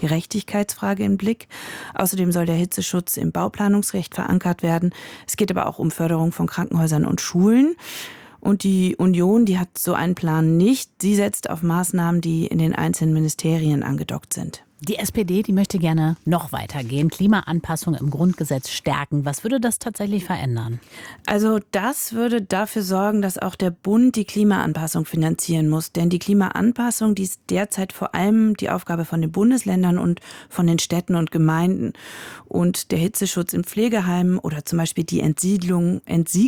Gerechtigkeitsfrage im Blick. Außerdem soll der Hitzeschutz im Bauplanungsrecht verankert werden. Es geht aber auch um Förderung von Krankenhäusern und Schulen. Und die Union, die hat so einen Plan nicht. Sie setzt auf Maßnahmen, die in den einzelnen Ministerien angedockt sind. Die SPD, die möchte gerne noch weitergehen, Klimaanpassung im Grundgesetz stärken. Was würde das tatsächlich verändern? Also das würde dafür sorgen, dass auch der Bund die Klimaanpassung finanzieren muss. Denn die Klimaanpassung, die ist derzeit vor allem die Aufgabe von den Bundesländern und von den Städten und Gemeinden. Und der Hitzeschutz in Pflegeheimen oder zum Beispiel die Entsiegelung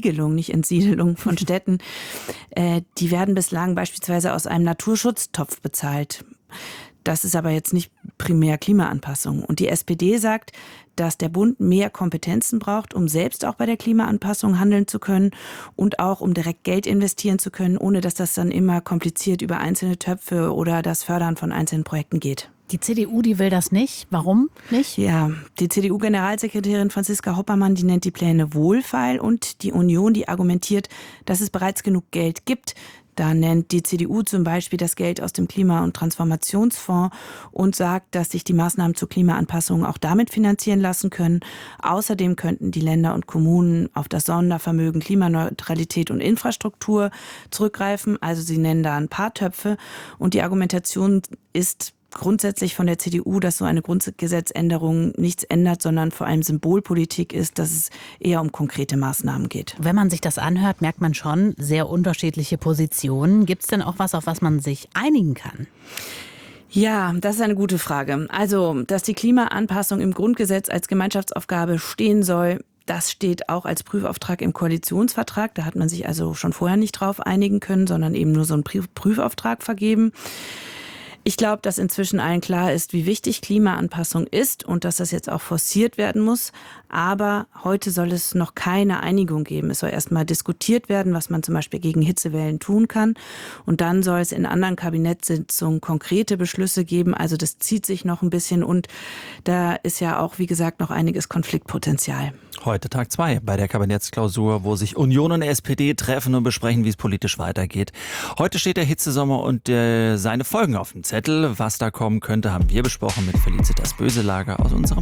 von Städten, die werden bislang beispielsweise aus einem Naturschutztopf bezahlt. Das ist aber jetzt nicht primär Klimaanpassung. Und die SPD sagt, dass der Bund mehr Kompetenzen braucht, um selbst auch bei der Klimaanpassung handeln zu können und auch um direkt Geld investieren zu können, ohne dass das dann immer kompliziert über einzelne Töpfe oder das Fördern von einzelnen Projekten geht. Die CDU, die will das nicht. Warum nicht? Ja, die CDU-Generalsekretärin Franziska Hoppermann, die nennt die Pläne wohlfeil und die Union, die argumentiert, dass es bereits genug Geld gibt. Da nennt die CDU zum Beispiel das Geld aus dem Klima- und Transformationsfonds und sagt, dass sich die Maßnahmen zur Klimaanpassung auch damit finanzieren lassen können. Außerdem könnten die Länder und Kommunen auf das Sondervermögen Klimaneutralität und Infrastruktur zurückgreifen. Also sie nennen da ein paar Töpfe. Und die Argumentation ist grundsätzlich von der CDU, dass so eine Grundgesetzänderung nichts ändert, sondern vor allem Symbolpolitik ist, dass es eher um konkrete Maßnahmen geht. Wenn man sich das anhört, merkt man schon sehr unterschiedliche Positionen. Gibt es denn auch was, auf was man sich einigen kann? Ja, das ist eine gute Frage. Also, dass die Klimaanpassung im Grundgesetz als Gemeinschaftsaufgabe stehen soll, das steht auch als Prüfauftrag im Koalitionsvertrag. Da hat man sich also schon vorher nicht drauf einigen können, sondern eben nur so einen Prüfauftrag vergeben. Ich glaube, dass inzwischen allen klar ist, wie wichtig Klimaanpassung ist und dass das jetzt auch forciert werden muss. Aber heute soll es noch keine Einigung geben. Es soll erst mal diskutiert werden, was man zum Beispiel gegen Hitzewellen tun kann. Und dann soll es in anderen Kabinettssitzungen konkrete Beschlüsse geben. Also das zieht sich noch ein bisschen und da ist ja auch, wie gesagt, noch einiges Konfliktpotenzial. Heute Tag 2 bei der Kabinettsklausur, wo sich Union und SPD treffen und besprechen, wie es politisch weitergeht. Heute steht der Hitzesommer und seine Folgen auf dem Zettel. Was da kommen könnte, haben wir besprochen mit Felicitas Böselager aus unserem